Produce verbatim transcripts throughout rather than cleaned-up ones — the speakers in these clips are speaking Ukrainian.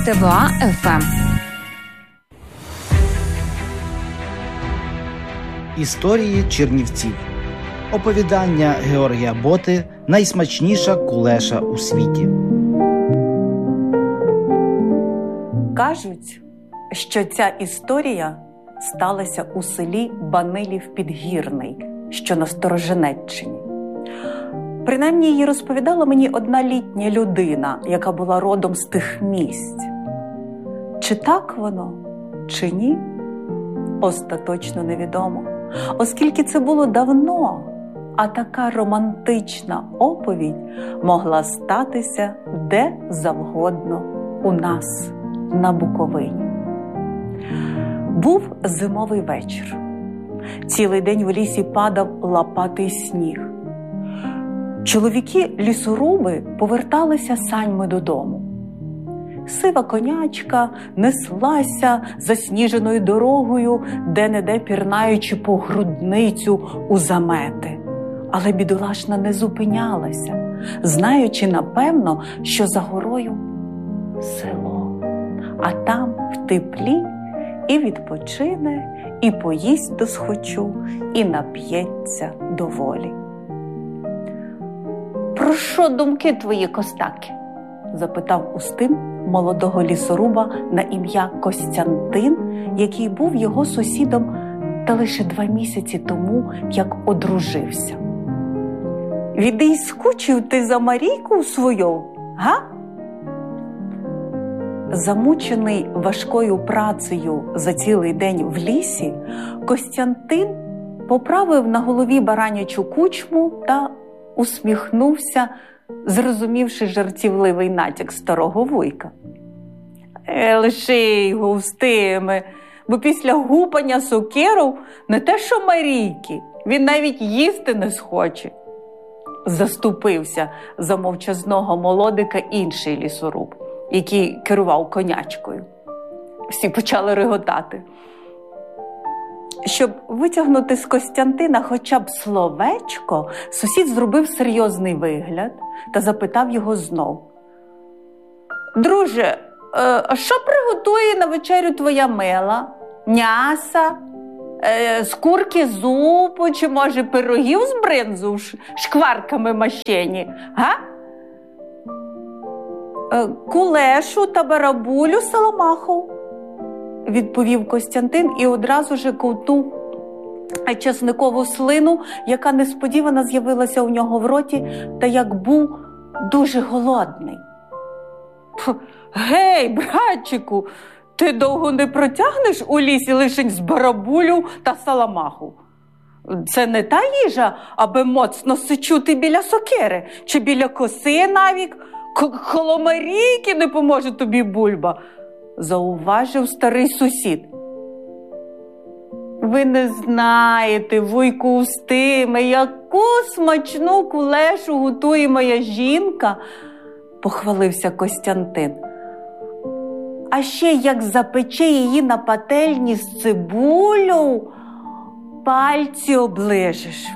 ТВА еф ем. Історії Чернівців. Оповідання Георгія Боти «Найсмачніша кулеша у світі». Кажуть, що ця історія сталася у селі Банилів-Підгірний, що на Сторожинеччині. Принаймні, її розповідала мені одна літня людина, яка була родом з тих місць. Чи так воно, чи ні, остаточно невідомо, оскільки це було давно, а така романтична оповідь могла статися де завгодно у нас, на Буковині. Був зимовий вечір. Цілий день в лісі падав лопатий сніг. Чоловіки-лісоруби поверталися саньми додому. Сива конячка неслася засніженою дорогою, де-не-де пірнаючи по грудницю у замети. Але бідолашна не зупинялася, знаючи, напевно, що за горою село, а там в теплі і відпочине, і поїсть досхочу, і нап'ється доволі. «Про що думки твої, Костаки?» – запитав Устим молодого лісоруба на ім'я Костянтин, який був його сусідом та лише два місяці тому, як одружився. «Віди скучив ти за Марійку свою, га?» Замучений важкою працею за цілий день в лісі, Костянтин поправив на голові баранячу кучму та усміхнувся, зрозумівши жартівливий натяк старого вуйка. «Е, лиши його, Устиме, бо після гупання сокиров не те що Марійки, він навіть їсти не схоче», – заступився за мовчазного молодика інший лісоруб, який керував конячкою. Всі почали реготати. Щоб витягнути з Костянтина хоча б словечко, сусід зробив серйозний вигляд та запитав його знов. «Друже, а що приготує на вечерю твоя мила? М'яса? З курки зупу, чи, може, пирогів з бринзу в шкварками мащені? Га? Кулешу та барабулю саламаху», – відповів Костянтин і одразу же ковтнув чесникову слину, яка несподівано з'явилася у нього в роті, та як був дуже голодний. «Гей, братчику, ти довго не протягнеш у лісі лишень з барабулю та саламаху? Це не та їжа, аби моцно сичути біля сокири, чи біля коси навік, коло Марійки не поможе тобі бульба», – зауважив старий сусід. «Ви не знаєте, вуйку Устиме, яку смачну кулешу готує моя жінка», – похвалився Костянтин. «А ще як запече її на пательні з цибулю, пальці оближеш».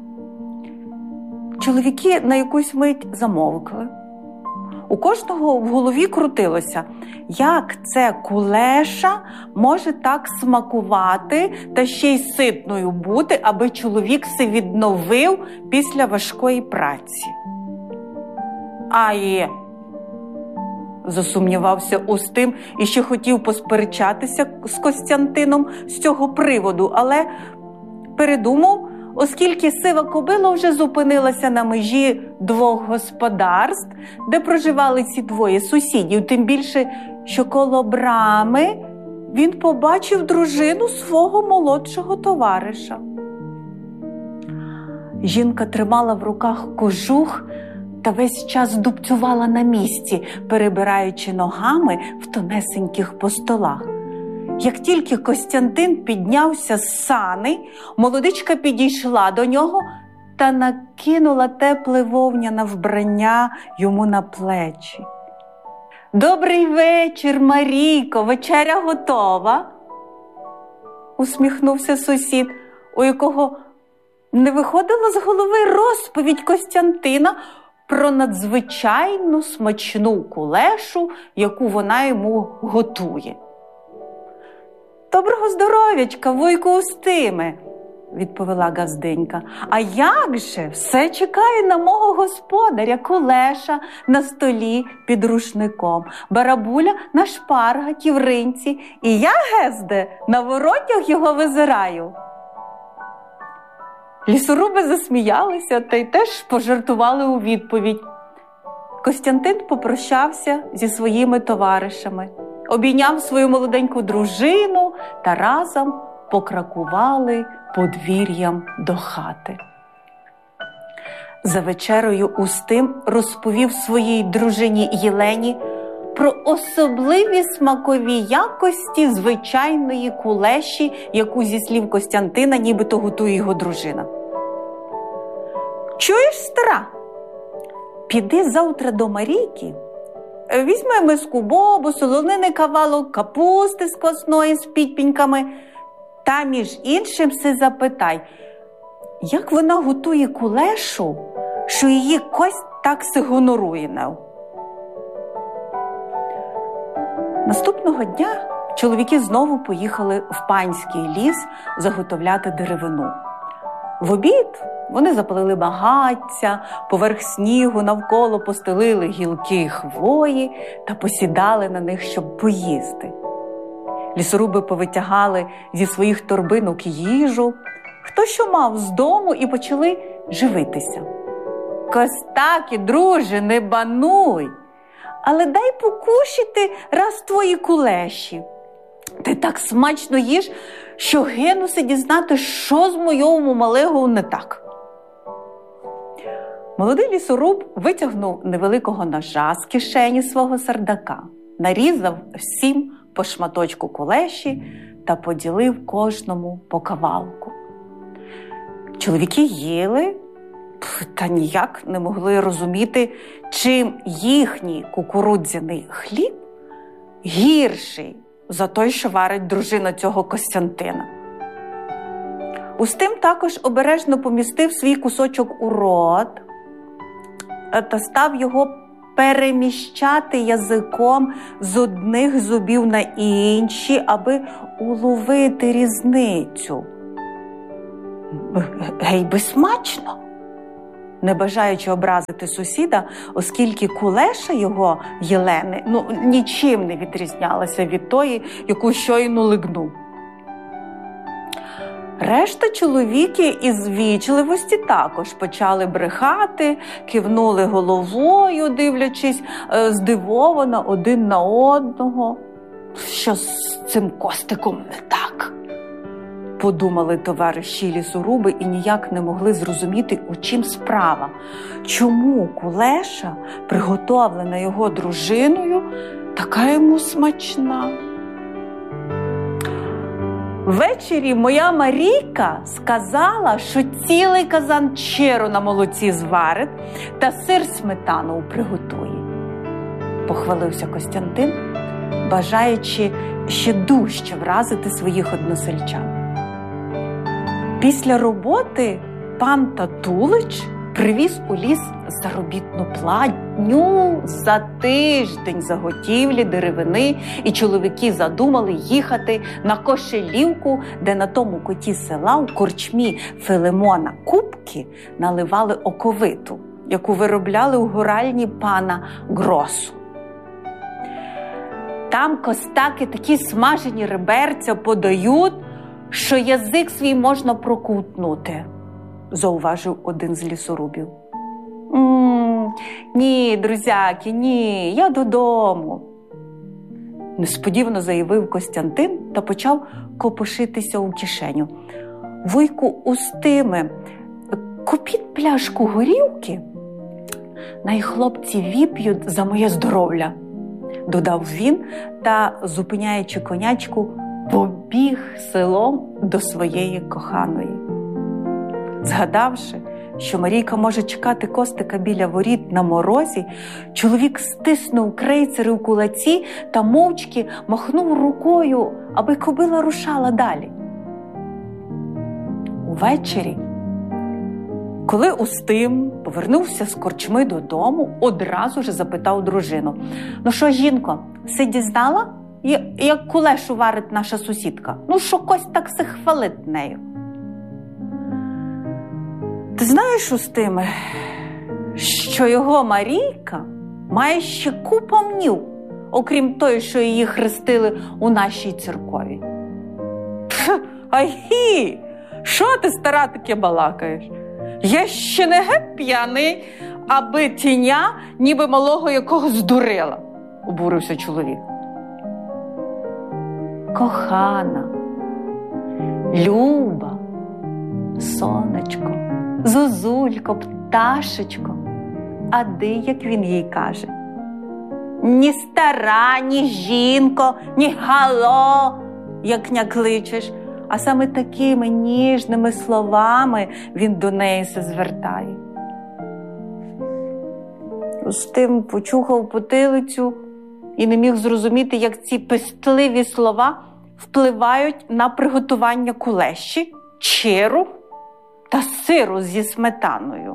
Чоловіки на якусь мить замовкли. У кожного в голові крутилося, як це кулеша може так смакувати та ще й ситною бути, аби чоловік се відновив після важкої праці. «А є», – засумнівався Устим і ще хотів посперечатися з Костянтином з цього приводу, але передумав, оскільки сива кобила вже зупинилася на межі двох господарств, де проживали ці двоє сусідів, тим більше, що коло брами він побачив дружину свого молодшого товариша. Жінка тримала в руках кожух та весь час дубцювала на місці, перебираючи ногами в тонесеньких постолах. Як тільки Костянтин піднявся з сани, молодичка підійшла до нього та накинула тепле вовняне вбрання йому на плечі. «Добрий вечір, Марійко, вечеря готова?» – усміхнувся сусід, у якого не виходила з голови розповідь Костянтина про надзвичайно смачну кулешу, яку вона йому готує. «Доброго здоров'ячка, вуйку Устиме!» – відповіла Газденька. «А як же? Все чекає на мого господаря, кулеша на столі під рушником, барабуля на шпаргаті в ринці, і я, Гезде, на воротях його визираю». Лісоруби засміялися та й теж пожартували у відповідь. Костянтин попрощався зі своїми товаришами, обійняв свою молоденьку дружину та разом покракували подвір'ям до хати. За вечерою Устим розповів своїй дружині Єлені про особливі смакові якості звичайної кулеші, яку, зі слів Костянтина, нібито готує його дружина. «Чуєш, стара? Піди завтра до Марійки, візьми миску бобу, солонини кавалок, капусти з квасної з підпіньками, та між іншим се запитай, як вона готує кулешу, що її кость так се гонорує нею». Наступного дня чоловіки знову поїхали в панський ліс заготовляти деревину. В обід вони запалили багаття, поверх снігу навколо постелили гілки хвої та посідали на них, щоб поїсти. Лісоруби повитягали зі своїх торбинок їжу, хто що мав з дому, і почали живитися. «Костаки, друже, не бануй, але дай покушати раз твої кулеші. Ти так смачно їш, що гинуся дізнати, що з моєму малого не так». Молодий лісоруб витягнув невеликого ножа з кишені свого сердака, нарізав всім по шматочку кулеші та поділив кожному по кавалку. Чоловіки їли, та ніяк не могли розуміти, чим їхній кукурудзяний хліб гірший за той, що варить дружина цього Костянтина. Устим також обережно помістив свій кусочок у рот та став його переміщати язиком з одних зубів на інші, аби уловити різницю. Гей, би смачно! Не бажаючи образити сусіда, оскільки кулеша його Єлени ну, нічим не відрізнялася від тої, яку щойно лигнув. Решта чоловіки із вічливості також почали брехати, кивнули головою, дивлячись е, здивовано один на одного. Що з цим Костиком не так? Подумали товариші лісоруби і ніяк не могли зрозуміти, у чим справа. Чому кулеша, приготовлена його дружиною, така йому смачна? Ввечері моя Марійка сказала, що цілий казан черу на молоці зварить та сир сметану приготує. Похвалився Костянтин, бажаючи ще дужче вразити своїх односельчан. Після роботи пан Татулич привіз у ліс заробітну платню за тиждень заготівлі деревини, і чоловіки задумали їхати на Кошелівку, де на тому куті села у корчмі Филимона Купки наливали оковиту, яку виробляли у гуральні пана Гросу. Там костаки такі смажені реберця подають, що язик свій можна проковтнути, зауважив один з лісорубів. «М-м, ні, друзяки, ні, я додому», несподівано заявив Костянтин та почав копошитися у кишеню. «Вуйку Устиме, купіть пляшку горілки, най хлопці віп'ють за моє здоров'я», додав він та, зупиняючи конячку, побіг селом до своєї коханої. Згадавши, що Марійка може чекати Костика біля воріт на морозі, чоловік стиснув крейцери у кулаці та мовчки махнув рукою, аби кобила рушала далі. Увечері, Коли Устим повернувся з корчми додому, одразу ж запитав дружину: «Ну що, жінко, си дізнала, як кулешу варить наша сусідка? Ну, що Кость так се хвалить нею?» «Ти знаєш, Устиме, що його Марійка має ще купу мнів, окрім той, що її хрестили у нашій церкові». «Ай, що ти, стара, таке балакаєш? Я ще не геть п'яний, аби тіня ніби малого якогось здурила», – обурився чоловік. «Кохана, Люба, сонечко, зозулько, пташечко, а де, як він їй каже? Ні стара, ні жінко, ні гало, як ня кличеш, а саме такими ніжними словами він до неї се звертає». Устим почухав потилицю і не міг зрозуміти, як ці пестливі слова впливають на приготування кулеші, чиру та сиру зі сметаною.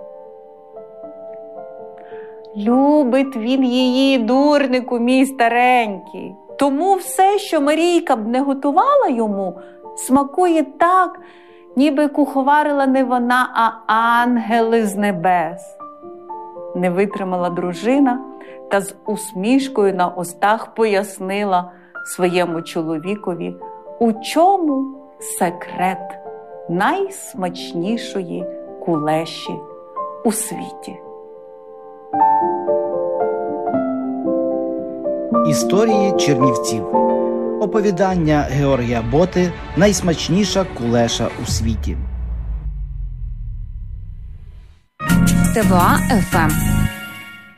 Любить він її, дурнику мій старенький. Тому все, що Марійка б не готувала йому, смакує так, ніби куховарила не вона, а ангели з небес. Не витримала дружина та з усмішкою на устах пояснила своєму чоловікові, у чому секрет найсмачнішої кулеші у світі. Історії Чернівців. Оповідання Георгія Боти «Найсмачніша кулеша у світі». ТВА еф ем